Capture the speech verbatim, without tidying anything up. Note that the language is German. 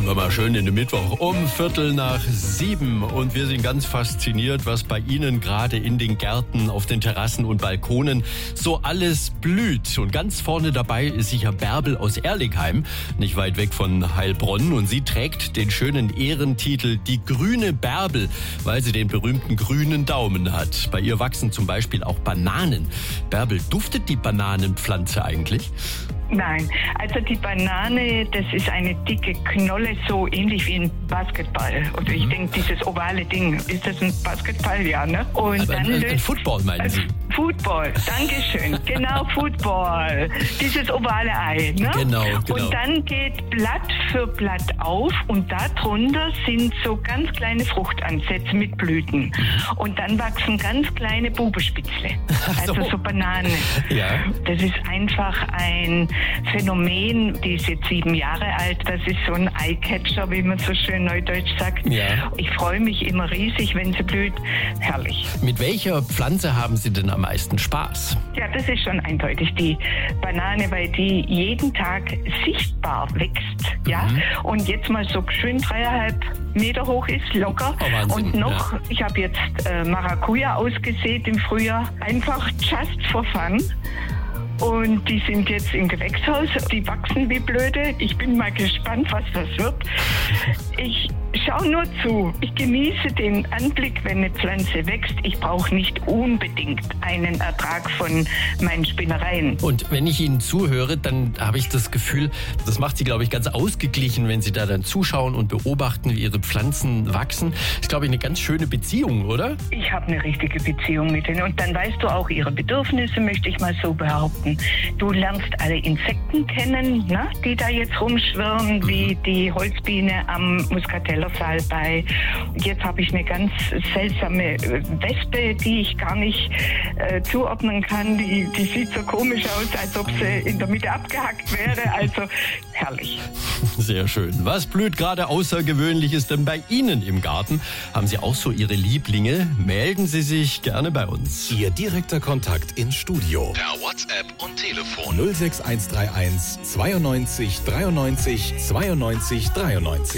Starten wir mal schön in den Mittwoch um Viertel nach sieben. Und wir sind ganz fasziniert, was bei Ihnen gerade in den Gärten, auf den Terrassen und Balkonen so alles blüht. Und ganz vorne dabei ist sicher Bärbel aus Erligheim, nicht weit weg von Heilbronn. Und sie trägt den schönen Ehrentitel Die grüne Bärbel, weil sie den berühmten grünen Daumen hat. Bei ihr wachsen zum Beispiel auch Bananen. Bärbel, duftet die Bananenpflanze eigentlich? Nein, also die Banane, das ist eine dicke Knolle, so ähnlich wie ein Basketball. Oder ich denke, dieses ovale Ding, ist das ein Basketball? Ja, ne? Und Aber dann ein, löst, ein Football, meinen Sie? Football, Dankeschön. Genau, Football. Dieses ovale Ei, ne? Genau, genau. Und dann geht Blatt für Blatt auf und darunter sind so ganz kleine Fruchtansätze mit Blüten. Und dann wachsen ganz kleine Bubenspitzle, also so. so Bananen. Ja. Das ist einfach ein Phänomen, die ist jetzt sieben Jahre alt. Das ist so ein Eyecatcher, wie man so schön neudeutsch sagt. Ja. Ich freue mich immer riesig, wenn sie blüht. Herrlich. Mit welcher Pflanze haben Sie denn am meisten Spaß? Ja, das ist schon eindeutig die Banane, weil die jeden Tag sichtbar wächst. Ja? Mhm. Und jetzt mal so schön dreieinhalb Meter hoch ist, locker. Oh, Wahnsinn, und noch, ja. ich habe jetzt äh, Maracuja ausgesät im Frühjahr. Einfach just for fun. Und die sind jetzt im Gewächshaus, die wachsen wie blöde. Ich bin mal gespannt, was das wird. Ich schaue nur zu. Ich genieße den Anblick, wenn eine Pflanze wächst. Ich brauche nicht unbedingt einen Ertrag von meinen Spinnereien. Und wenn ich Ihnen zuhöre, dann habe ich das Gefühl, das macht Sie, glaube ich, ganz ausgeglichen, wenn Sie da dann zuschauen und beobachten, wie Ihre Pflanzen wachsen. Das ist, glaube ich, eine ganz schöne Beziehung, oder? Ich habe eine richtige Beziehung mit denen. Und dann weißt du auch ihre Bedürfnisse, möchte ich mal so behaupten. Du lernst alle Insekten kennen, ne, die da jetzt rumschwirren, mhm. wie die Holzbiene am Muscatella-Salbei. Jetzt habe ich eine ganz seltsame Wespe, die ich gar nicht äh, zuordnen kann. Die, die sieht so komisch aus, als ob sie in der Mitte abgehackt wäre. Also herrlich. Sehr schön. Was blüht gerade Außergewöhnliches denn bei Ihnen im Garten? Haben Sie auch so Ihre Lieblinge? Melden Sie sich gerne bei uns. Ihr direkter Kontakt ins Studio. Per WhatsApp und Telefon. null sechs eins drei eins zweiundneunzig dreiundneunzig zweiundneunzig dreiundneunzig.